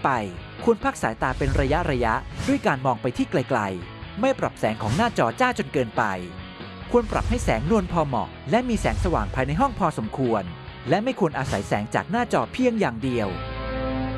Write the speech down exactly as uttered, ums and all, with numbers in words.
ไปควรพักสายตาเป็นระยะระยะด้วยการมองไปที่ไกลๆไม่ปรับแสงของหน้าจอจ้าจนเกินไปควรปรับให้แสงนวลพอเหมาะและมีแสงสว่างภายในห้องพอสมควรและไม่ควรอาศัยแสงจากหน้าจอเพียงอย่างเดียว